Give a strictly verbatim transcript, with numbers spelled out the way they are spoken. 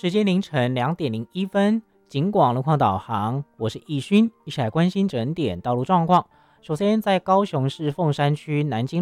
时间凌晨两点零一分，警广路况导航，我是易勋，一起来关心整点道路状况。首先，在高雄市凤山区南京